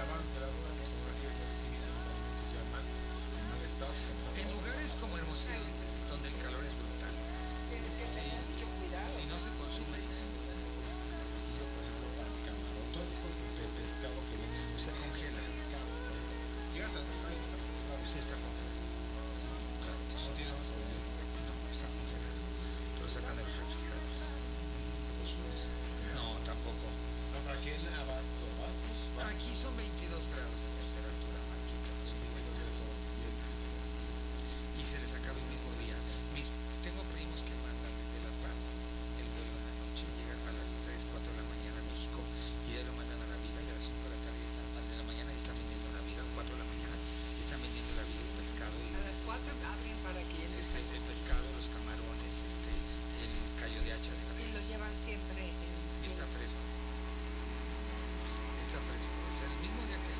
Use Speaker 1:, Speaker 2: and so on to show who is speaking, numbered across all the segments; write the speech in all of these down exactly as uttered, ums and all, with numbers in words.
Speaker 1: daban graduados, ahora sí, no sé si vienen los alimentos ya mal, en mal estado.
Speaker 2: En lugares como Hermosillo, donde el calor es brutal,
Speaker 3: Tienes que
Speaker 2: sí,
Speaker 3: tener mucho cuidado.
Speaker 2: si no se consume,
Speaker 1: Si yo, por ejemplo, para el camarón, todas esas cosas de pescado que vienen muy
Speaker 2: se congela.
Speaker 1: llegas al mercado y está congelado.
Speaker 2: Sí, está congelado. Claro,
Speaker 1: No tiene más sonido.
Speaker 2: no, está congelado. Te lo sacan de los refrigeradores. No, tampoco.
Speaker 1: No, pero aquí en Abasto, Abastos,
Speaker 2: Aquí son veintidós grados de temperatura, Marquita, no se inventen. Y se les acaba el mismo día. Mis, tengo primos que mandan desde La Paz el vuelo en la noche, llega a las tres, cuatro de la mañana a México y de ahí lo mandan a La Viga y a las cinco de la tarde ya están, al de la mañana y están vendiendo La Viga, cuatro de la mañana y están vendiendo La Viga, el pescado y
Speaker 3: A las cuatro abren para que llenes
Speaker 2: este, el pescado, los camarones, este, el callo de hacha de la
Speaker 3: y lo llevan siempre en,
Speaker 2: y está fresco. Está fresco. O sea, el mismo día que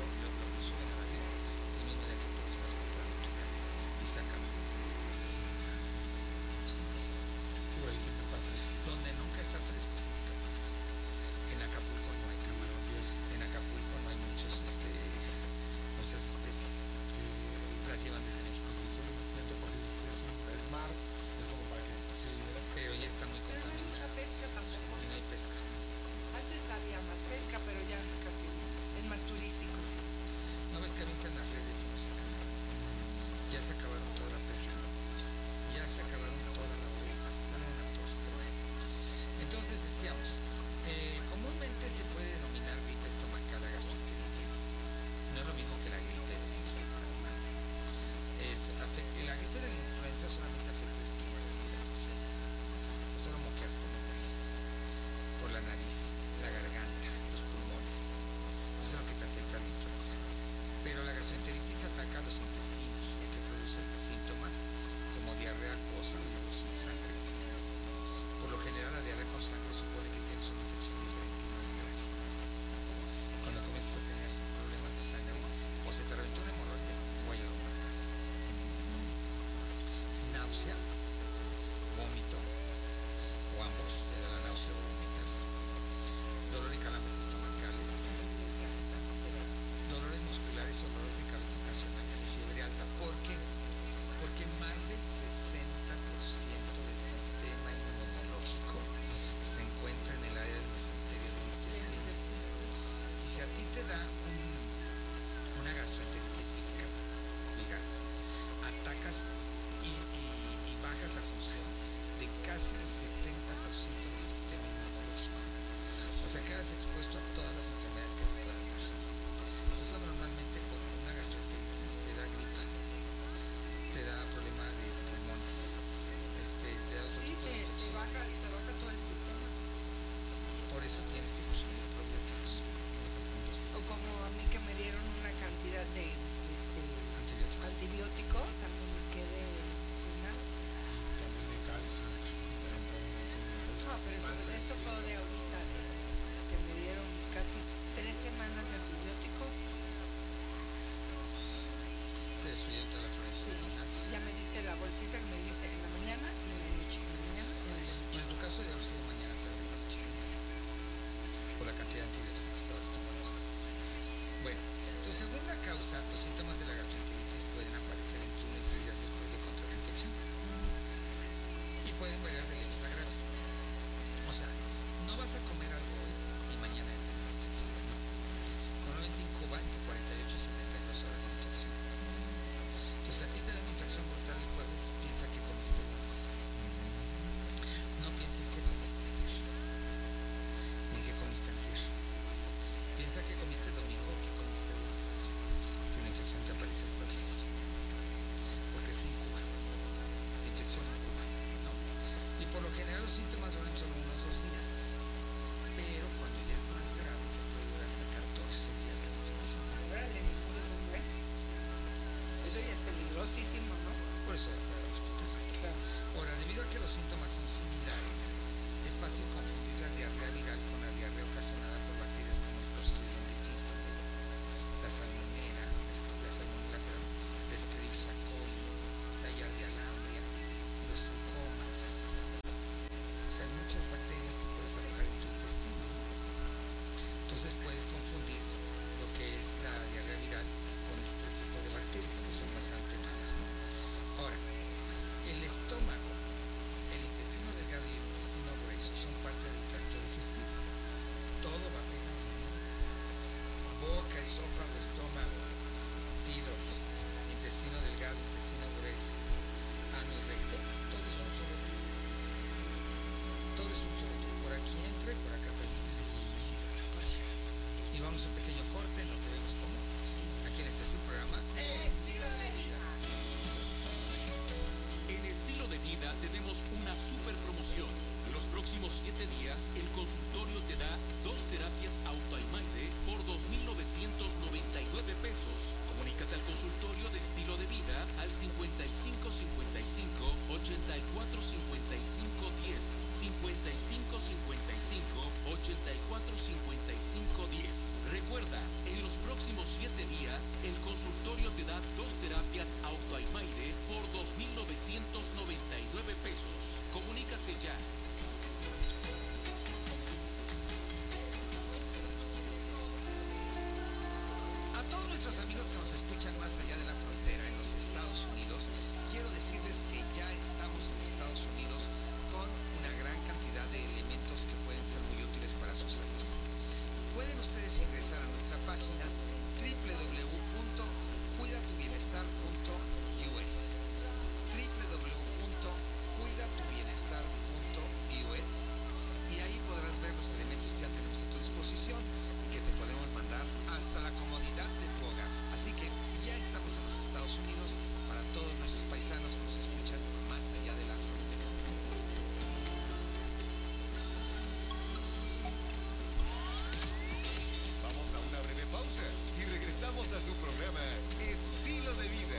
Speaker 4: a su programa Estilo de Vida.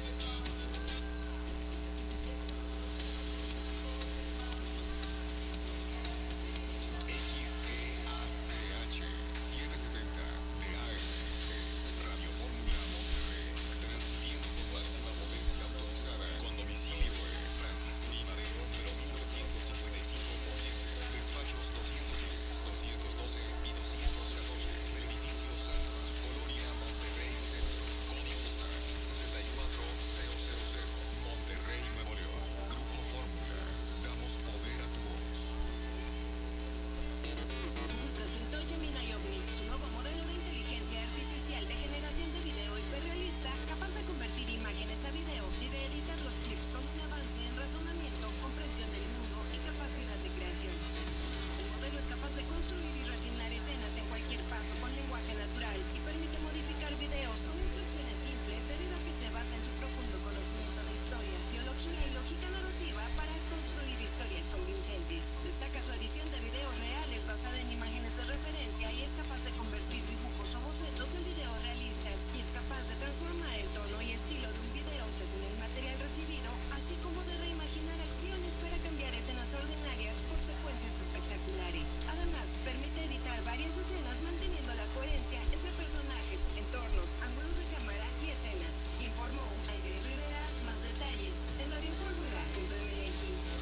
Speaker 4: X E A C H setecientos setenta de A M es Radio Fórmula Monterrey, transmitiendo con máxima potencia autorizada, con domicilio en Francisco I. Madero, número mil novecientos cincuenta y cinco, Oriente, despachos doscientos diez, doscientos doce y doscientos catorce, del edificio Santos, Colonia Monterrey Centro, código postal sesenta y cuatro mil, Monterrey, Nuevo León. Grupo Fórmula, damos poder a tu voz.
Speaker 5: Presentó Gemini Omni, su nuevo modelo de inteligencia artificial de generación de video hiperrealista, capaz de convertir imágenes a video y de editar los clips con un avance en razonamiento, comprensión del mundo y capacidad de creación. El modelo es capaz de construir y refinar escenas en cualquier paso con lenguaje natural y permite modificar videos con instrucciones simples debido a que se basa en su profundo conocimiento de historia, biología y lógica narrativa para construir historias convincentes. Destaca su edición de videos reales basada en imágenes de referencia y es capaz de convertir dibujos o bocetos en videos realistas y es capaz de transformar el tono y estilo de un video según el material recibido, así como de reimaginar acciones para cambiar escenas ordinarias por secuencias espectaculares. Además, permite editar varias escenas manteniendo la coherencia entre personajes, entornos, ángulos de cámara y escenas. Informó Aide Rivera. Más detalles en radio fórmula punto m x.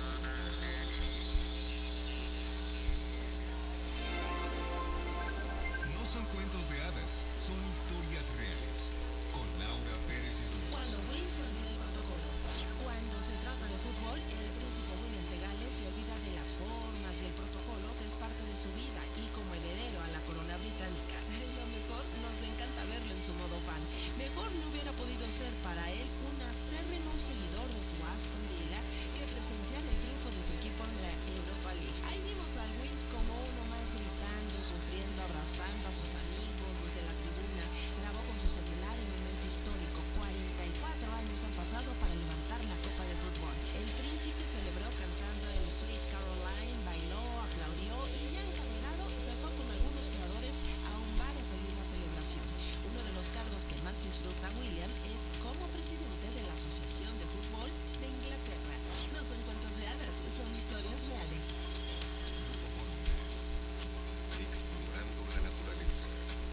Speaker 4: No son cuentos de hadas, son historias reales. Con Laura Pérez y sus...
Speaker 6: Cuando Will se olvida el protocolo. Cuando se trata de fútbol, el príncipe William de Gales se olvida de las formas y el protocolo que es parte de su vida y como heredero a la corona británica. Lo mejor, nos encanta verlo en su modo fan. Mejor no hubiera podido ser para él un acérrimo seguidor de su Aston Villa que presenciar el triunfo de su equipo en la Europa League. Ahí vimos al Will como uno más gritando, sufriendo, abrazando a sus amigos desde la tribuna. Grabó con su celular el momento histórico. cuarenta y cuatro años han pasado para levantar la copa de fútbol. El príncipe celebró cantando el Sweet Caroline, bailó, aplaudió y ya encadenado se fue con algunos jugadores a un bar a seguir la celebración. Uno de los cargos que más disfruta William es como presidente de la Asociación de Fútbol de Inglaterra. No son cuentos de hadas, son historias reales.
Speaker 4: Explorando la naturaleza.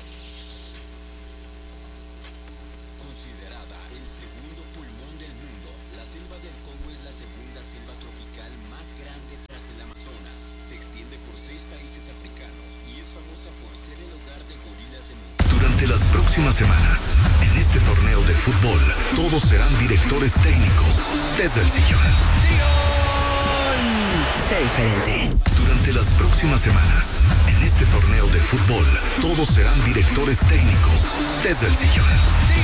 Speaker 7: Considerada el segundo pulmón del mundo, la selva del Congo es la segunda selva tropical más grande tras el Amazonas. Se extiende por seis países africanos y es famosa por ser el hogar de gorilas de montaña.
Speaker 8: Durante las próximas semanas, en este torneo de fútbol, todos serán directores técnicos desde el sillón.
Speaker 5: Sé diferente.
Speaker 8: Durante las próximas semanas, en este torneo de fútbol, todos serán directores técnicos desde el sillón.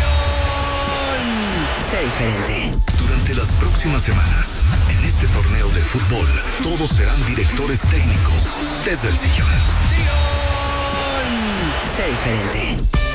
Speaker 5: Sé diferente.
Speaker 8: Durante las próximas semanas, en este torneo de fútbol, todos serán directores técnicos desde el sillón.
Speaker 5: Sé diferente.